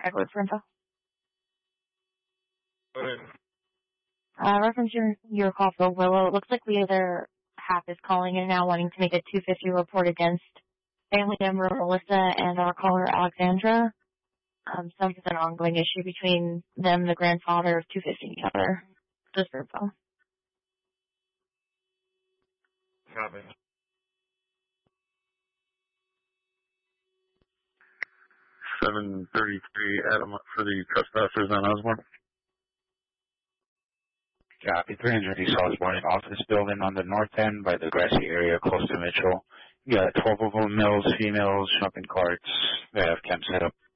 Edward for info. Go ahead. Reference your call for Willow. It looks like the other half is calling in now wanting to make a 250 report against family member Melissa and our caller Alexandra. Sounds like an ongoing issue between them and the grandfather of 250 each other. Just for info. Copy. 733 Adam for the trespassers on Osborne. Copy. 300 East Osborne, office building on the north end by the grassy area close to Mitchell. You got 12 of them, males, females, shopping carts. They have camp set up